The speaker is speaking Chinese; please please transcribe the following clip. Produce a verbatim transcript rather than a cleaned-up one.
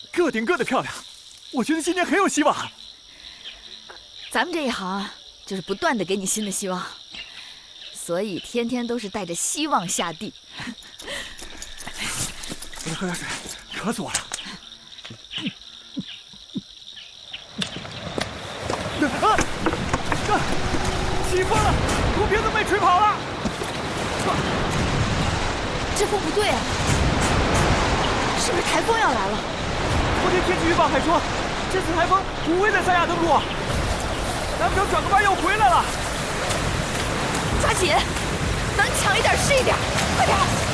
个顶个的漂亮，我觉得今年很有希望。 咱们这一行啊，就是不断的给你新的希望，所以天天都是带着希望下地。 我得喝点水，渴死我了。啊！啊！起风了，空瓶子被吹跑了。啊！ 这风不对啊，是不是台风要来了？ 昨天天气预报还说，这次台风不会在三亚登陆，难不成转个弯又回来了？ 抓紧，能抢一点是一点，快点！